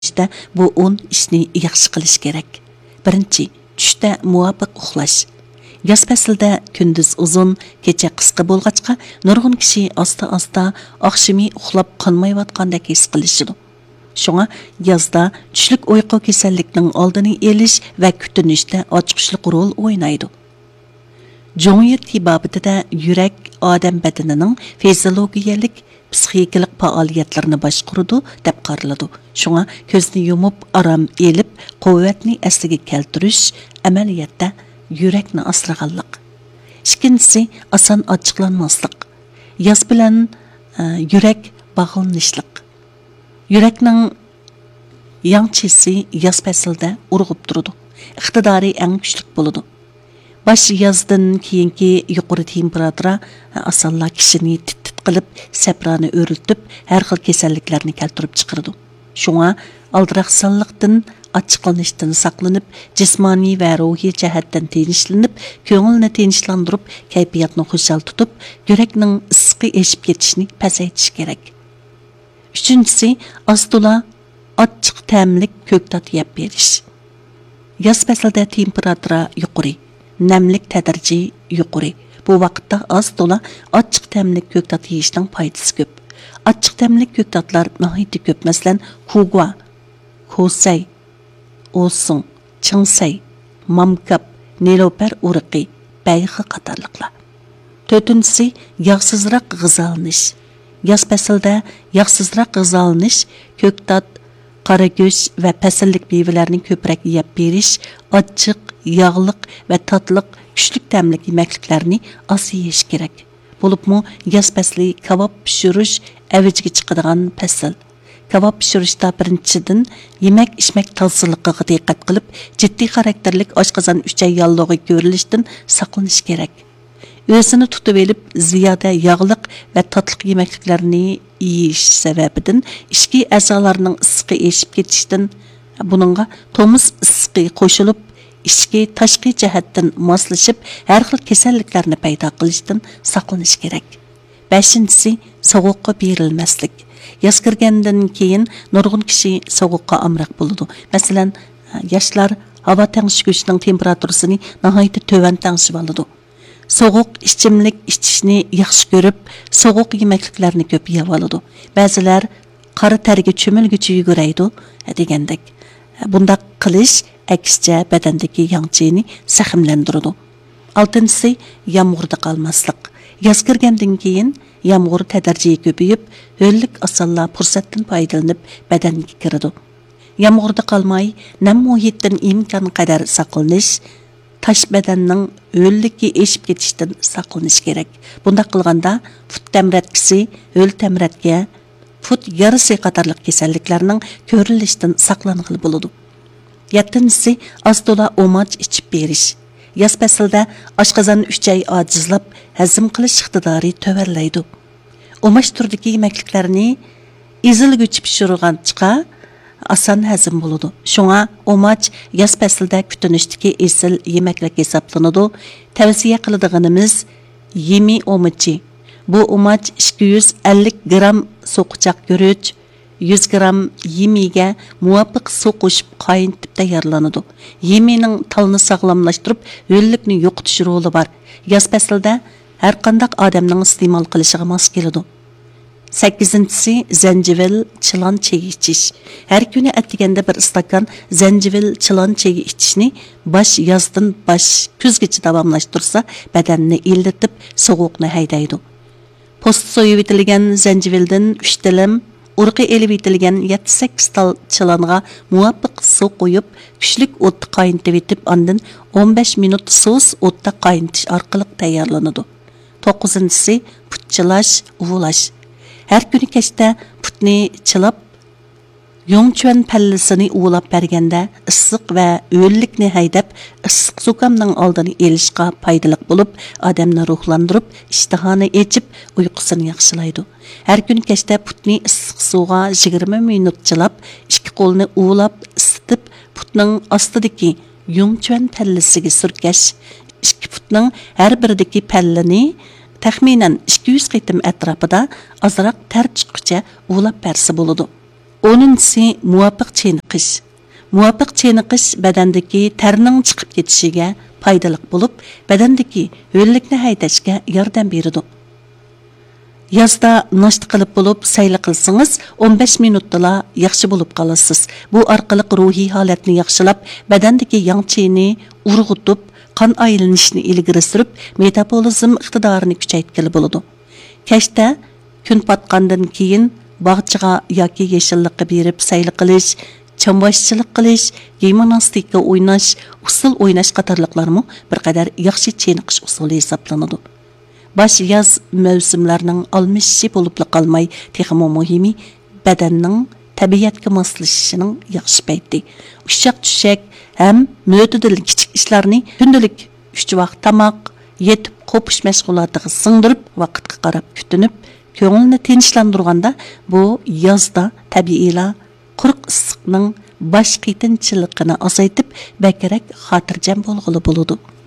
İşte bu 10 ishni yaxshi qilish kerak. Birinchi, tushda muvofiq uxlash. Yoz faslida kunduz uzun, kecha qisqa bo'lg'achqa, nurg'un kishi asta-asta oqshimi uxlab qolmayotgandek his qilishidi. Shunga yozda tushlik uyqu kasallikning oldini olish va kutinishda ochiqishlik rol o'ynaydi. Jongi tibobida yurak odam badanining fiziologiyalik psixikalik faoliyatlarini boshqaradi deb qaraladi. Shunga ko'zni yumib aram elib, quvvatni asliga keltirish amaliyotda yurakni asraganlik. Ikkinchisi oson ochiqlanmaslik. Yoz bilan yurak bog'lanishlik. Yurakning yangchisi yoz faslida urg'ib turadi. Iqtidori eng kuchli bo'ladi. Baş yazdan keyingi yuqori temperatura asalla kishini tit qilib, saprani o'riltib, har xil kasalliklarni keltirib chiqaradi. Shunga aldiroq sonliqdan, ochiqlanishdan saqlanib, jismoniy va ruhiy jihatdan tinchlanib, ko'ngilni tinchlantirib, kayfiyatni xushal tutib, yurakning issiqi eshib ketishini pasaytish kerak. Uchinchisi, ostola ochiq ta'mlik ko'ktat yeb berish. Yoz faslida temperatura yuqori, namlik tadrici yuqori. Bu vaqtda az to'la ochiq ta'mlik ko'ktat yeyishning foydasi ko'p. Ochiq ta'mlik ko'ktatlar nihoyatda ko'p. Masalan, kugwa, kosay, osun, chingsay, mamkap, neloper urqi, bayxi qatorliqlar. To'rtinchisi, yog'sizroq g'izalanish. Yoz faslida yog'sizroq g'izalanish, ko'ktat, qara go'sht va pasillik meyvelarni ko'proq yeb berish, ochiq, yağlıq və tatlıq, küçlük təmlik yeməkliklərini az yeyiş kerak. Bulubmu yoz fasli kebab pişirish əvəciga chiqadigan fasl. Kebab pişirishda birinchidan yemək içmək tozaligiga diqqat qilib, jiddiy xarakterlik oshqozon uchay yallig'i ko'rilishdan saqlanish kerak. O'zini tutib elib, ziyoda yağlıq və tatlıq yeməkliklərini yeyish sababidan ichki a'zolarning issiqi eshib ketishdan, buningga tomuz issiqi qo'shilib, ichki tashqi jihatdan moslashib, har xil kasalliklarni paydo qilishdan saqlanish kerak. 5-si sovuqqa berilmaslik. Yoz kirgandan keyin nurg'un kishi sovuqqa amroq bo'ladi. Masalan, yoshlar havo tengishguchining temperaturasini nihoyatda to'van tengishib oladi. Sovuq ichimlik ichishni yaxshi ko'rib, sovuq yemekliklarni ko'p yeb oladi. Ba'zilar qora targa cho'milguchi yuguraydi degandek. Bunda qilish aksicha badandagi yangchini sahimlantiradi. 6-si yomg'irda qolmaslik. Yoz kirgandan keyin yomg'ir tadrijiy ko'payib, ho'llik osonlar fursatdan foydalanib badanga kiradi. Yomg'irda qolmay, nam muhitdan imkon qadar saqlanish, tash badanning ho'lligi eshib ketishdan saqlanish kerak. Bunda qilganda fut tamratkisi, ho'l tamratga, fut yarisi qatorliq kasalliklarning ko'rilishdan saqlangan bo'ladi. 7-si astola omach ichib berish. Yoz faslida oshqozon 3 oy ojizlab, hazm qilish iqtidori to'varlaydi. Omach turdagi yemekliklarni ezilguchi pishirgancha oson hazm bo'ladi. Shunga omach yoz faslida kutinishdagi esil yemeklik hisoblanadi. Tavsiya qiladiganimiz yemi omachi. Bu omach 250 gram so'qichaq guruch, 100 gram yemiga muvofiq suv qo'shib qaynatib tayyorlanadi. Yemining talni sog'lomlashtirib, ho'llikni yo'qotish roli bor. Yoz faslida har qanday odamning iste'mol qilishiga mos keladi. 8-si zanjivil chilon chayi ichish. Har kuni atiganda bir stakan zanjivil chilon chayi ichishni bosh yozdan bosh kuzgacha davomlashtirsa, badanni illatib, sovuqni haydaydi. Post so'yib etilgan zanjivildan 3 tilim, urqi elib etilgan 7-8 tal chilonga muvofiq suv qo'yib, kuchlik o'tda qaynatib etib, ondan 15 minut so'z o'tda qaynatish orqali tayyorlanadi. 9-si putchilash, uvulash. Har kuni kechda putni chilab, yongchuan pallasini uvulab berganda issiq va o'llikni haydab, issiq zukamning oldini elishga foydali bo'lib, odamni ruhlantirib, ishtihani echib, uyqusini yaxshilaydi. Har kuni kechda putni issiq suvga 20 minut chilab, ikki qo'lni uvulab, isitib, putning ostidagi yongchuan pallasiga surkash. Ikki putning har biridagi pallani taxminan 200 qitim atrofida azroq tar chiqquncha uvlab bersa bo'ladi. 10-si muvafiq cheniqish. Muvafiq cheniqish badandagi tarning chiqib ketishiga foydali bo'lib, badandagi ho'llikni haydashga yordam beradi. Yazda nashta qilib bo'lib, sayli qilsangiz 15 minutdala yaxshi bo'lib qolasiz. Bu orqali ruhiy holatni yaxshilab, badandagi yangchini urg'utib, qon aylanishini ilgari surib, metabolizm iqtidorini kuchaytirgili bo'ladi. Kechda kun patqandan keyin bog'chiga yoki yeshillikqa berib sayli qilish, chamboshchilik qilish, gimnastika o'ynash, usul o'ynash qatorliqlarmi bir qadar yaxshi cheniqish usuli hisoblanadi. Baş yaz mövsümlərinin almışışı bolubla qalmay, texmo muhimi bədanның təbiyyətə moslaşışının yaxşı payti. Uşaq düşək həm mötədil kiçik işlərni gündəlik 3 vaxt tamaq, yetib qopuş məşğulatığı sındırıb, vaqtqa qarab kütünüb, көңілні tinchlandırğanda bu yazda təbiiyla quruq issiqning baş qitinçiliqini azaytib, bəkərək xatircəm bolğulu buludu.